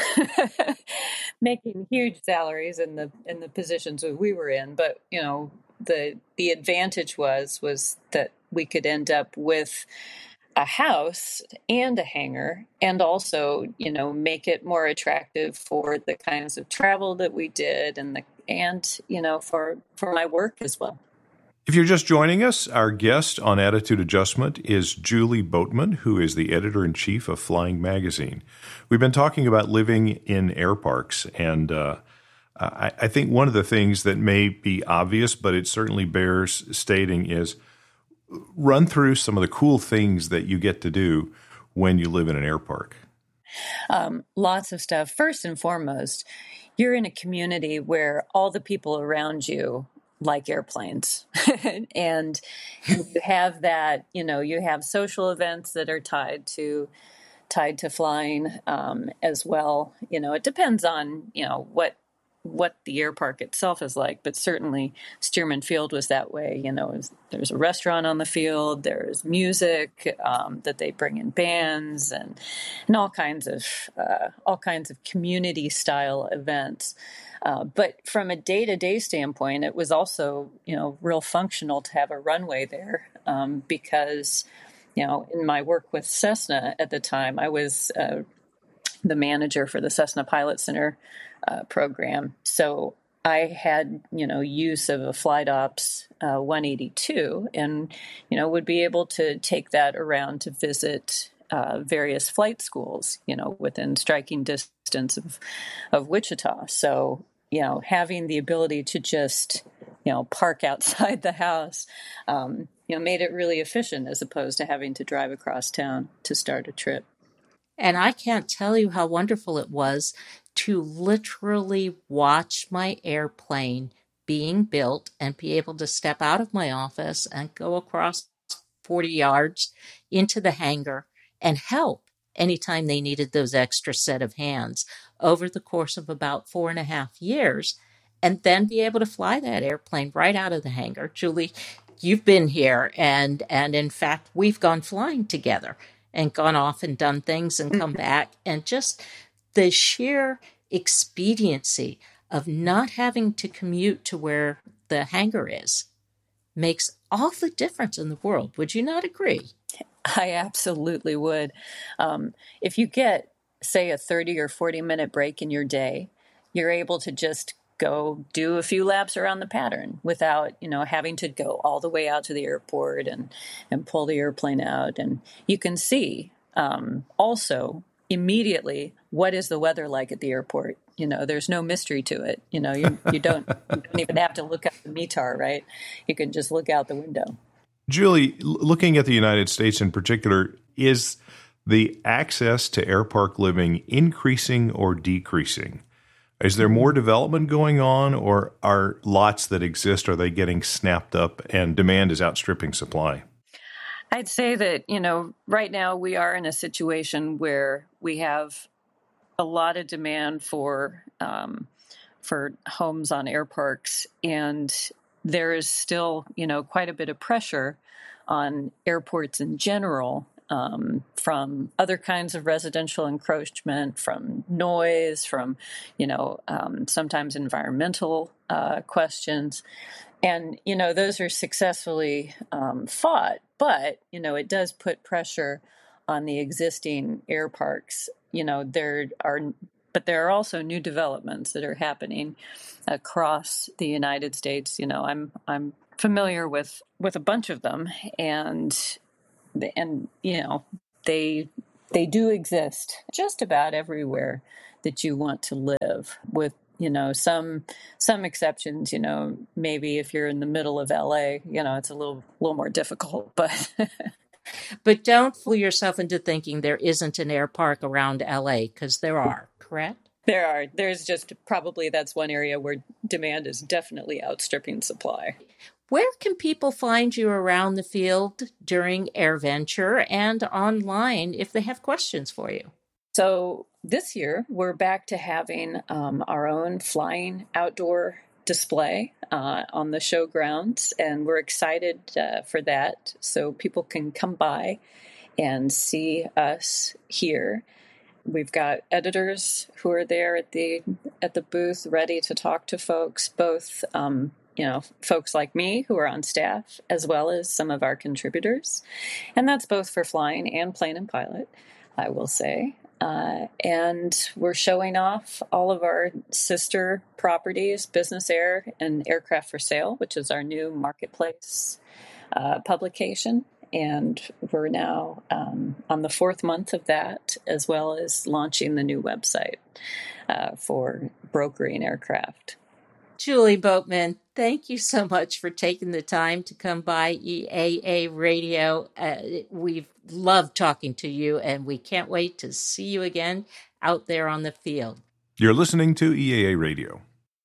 making huge salaries in the in the positions that we were in, but you know, the the advantage was was that we could end up with a house and a hangar, and also, you know, make it more attractive for the kinds of travel that we did, and the and you know for for my work as well. If you're just joining us, our guest on Attitude Adjustment is Julie Boatman, who is the editor-in-chief of Flying Magazine. We've been talking about living in air parks, and uh, I, I think one of the things that may be obvious, but it certainly bears stating, is run through some of the cool things that you get to do when you live in an air park. Um, lots of stuff. First and foremost, you're in a community where all the people around you like airplanes. And you have that, you know, you have social events that are tied to tied to flying um, as well. You know, it depends on, you know, what what the air park itself is like, but certainly Stearman Field was that way. You know, there's a restaurant on the field, there's music um, that they bring in bands, and and all kinds of uh, all kinds of community style events. Uh, but from a day-to-day standpoint, it was also, you know, real functional to have a runway there um, because, you know, in my work with Cessna at the time, I was uh, the manager for the Cessna Pilot Center uh, program. So I had, you know, use of a Flight Ops uh, one eighty-two, and, you know, would be able to take that around to visit uh, various flight schools, you know, within striking distance of, of Wichita. So, you know, having the ability to just, you know, park outside the house, um, you know, made it really efficient as opposed to having to drive across town to start a trip. And I can't tell you how wonderful it was to literally watch my airplane being built and be able to step out of my office and go across forty yards into the hangar and help anytime they needed those extra set of hands over the course of about four and a half years, and then be able to fly that airplane right out of the hangar. Julie, you've been here, and and in fact, we've gone flying together and gone off and done things and come back, and just the sheer expediency of not having to commute to where the hangar is makes all the difference in the world. Would you not agree? I absolutely would. Um, if you get, say, a thirty or forty minute break in your day, you're able to just go do a few laps around the pattern without, you know, having to go all the way out to the airport and, and pull the airplane out. And you can see um, also immediately what is the weather like at the airport. You know, there's no mystery to it. You know, you, you don't you don't even have to look at the M E T A R, right? You can just look out the window. Julie, looking at the United States in particular, is the access to air park living increasing or decreasing? Is there more development going on, or are lots that exist, are they getting snapped up and demand is outstripping supply? I'd say that, you know, right now we are in a situation where we have a lot of demand for um, for homes on air parks, and there is still, you know, quite a bit of pressure on airports in general um, from other kinds of residential encroachment, from noise, from, you know, um, sometimes environmental uh, questions. And, you know, those are successfully um, fought, but, you know, it does put pressure on the existing air parks. You know, there are, but there are also new developments that are happening across the United States. You know, I'm I'm familiar with, with a bunch of them, and and you know, they they do exist just about everywhere that you want to live, with, you know, some some exceptions. You know, maybe if you're in the middle of L A, you know, it's a little little more difficult. But but don't fool yourself into thinking there isn't an air park around L A, because there are. Correct? There are. There's just probably that's one area where demand is definitely outstripping supply. Where can people find you around the field during AirVenture and online if they have questions for you? So this year, we're back to having um, our own flying outdoor display uh, on the show grounds, and we're excited uh, for that. So people can come by and see us here. We've got editors who are there at the at the booth, ready to talk to folks, both um, you know, folks like me who are on staff, as well as some of our contributors, and that's both for flying and plane and pilot, I will say. Uh, and we're showing off all of our sister properties, Business Air and Aircraft for Sale, which is our new marketplace uh, publication. And we're now um, on the fourth month of that, as well as launching the new website uh, for brokering aircraft. Julie Boatman, thank you so much for taking the time to come by E A A Radio. Uh, we've loved talking to you, and we can't wait to see you again out there on the field. You're listening to E A A Radio.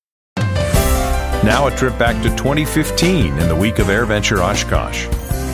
Now a trip back to twenty fifteen in the week of AirVenture Oshkosh.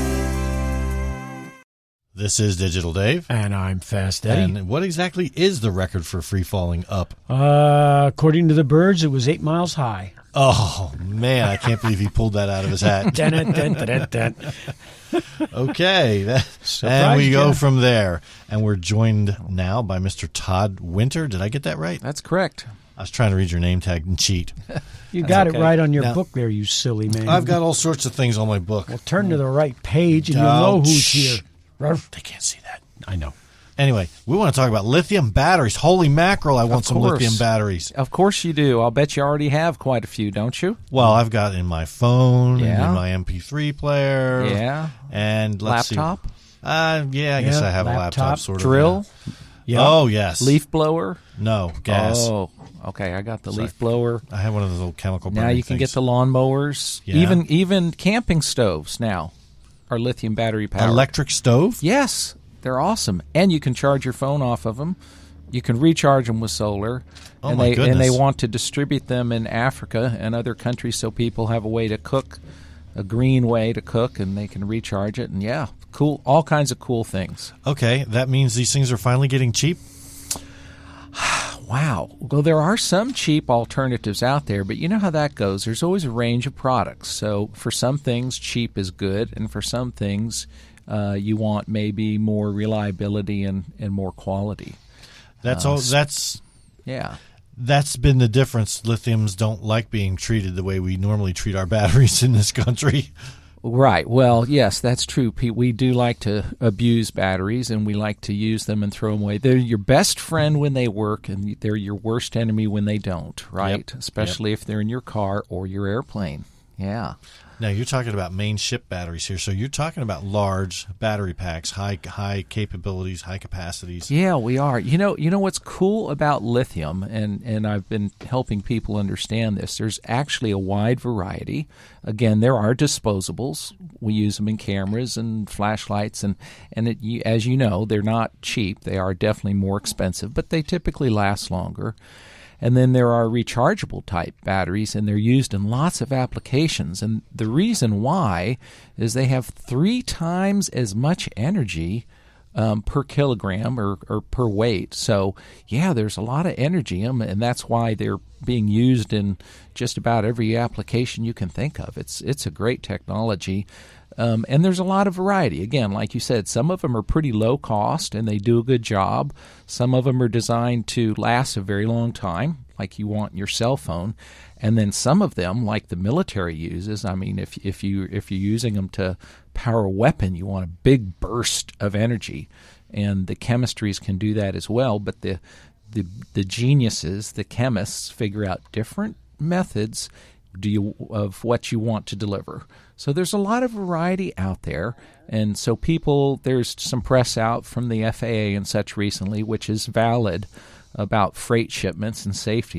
This is Digital Dave. And I'm Fast Eddie. And what exactly is the record for free falling up? Uh, according to the birds, it was eight miles high. Oh, man, I can't believe he pulled that out of his hat. dun, dun, dun, dun, dun. Okay, that, and we go from there. And we're joined now by Mister Todd Winter. Did I get that right? That's correct. I was trying to read your name tag and cheat. You got okay. it right on your now, book there, you silly man. I've got all sorts of things on my book. Well, turn to the right page and you'll oh, know who's shh. here. They can't see that. I know. Anyway, we want to talk about lithium batteries. Holy mackerel, I want of some course. lithium batteries. Of course you do. I'll bet you already have quite a few, don't you? Well, I've got in my phone, yeah. and in my M P three player. Yeah. And let's laptop? see. Uh, yeah, I guess yeah, I have laptop, a laptop, sort of. Drill? Yeah. Oh, yes. Leaf blower? No, gas. Oh, okay. I got the Sorry. leaf blower. I have one of those little chemical burning Now you can things. get the lawnmowers. Yeah. Even even camping stoves now are lithium battery powered. Electric stove? Yes. They're awesome. And you can charge your phone off of them. You can recharge them with solar. Oh, and my they goodness. and they want to distribute them in Africa and other countries so people have a way to cook, a green way to cook, and they can recharge it. And yeah, cool, all kinds of cool things. Okay, that means these things are finally getting cheap? Wow. Well, there are some cheap alternatives out there, but you know how that goes. There's always a range of products. So for some things, cheap is good, and for some things, uh, you want maybe more reliability and, and more quality. That's uh, all. That's yeah. That's been the difference. Lithiums don't like being treated the way we normally treat our batteries in this country. Right. Well, yes, that's true, Pete. We do like to abuse batteries, and we like to use them and throw them away. They're your best friend when they work, and they're your worst enemy when they don't, right? Yep. Especially Yep. if they're in your car or your airplane. Yeah. Now, you're talking about main ship batteries here, so you're talking about large battery packs, high high capabilities, high capacities. Yeah, we are. You know, you know what's cool about lithium, and, and I've been helping people understand this, there's actually a wide variety. Again, there are disposables. We use them in cameras and flashlights, and, and it, you, as you know, they're not cheap. They are definitely more expensive, but they typically last longer. And then there are rechargeable type batteries, and they're used in lots of applications. And the reason why is they have three times as much energy um, per kilogram or, or per weight. So, yeah, there's a lot of energy in them, and that's why they're being used in just about every application you can think of. It's it's a great technology. Um, and there's a lot of variety. Again, like you said, some of them are pretty low cost and they do a good job. Some of them are designed to last a very long time, like you want in your cell phone. And then some of them, like the military uses, I mean, if if you if you're using them to power a weapon, you want a big burst of energy, and the chemistries can do that as well. But the the the geniuses, the chemists, figure out different methods do you of what you want to deliver. So there's a lot of variety out there, and so people, there's some press out from the F A A and such recently, which is valid, about freight shipments and safety.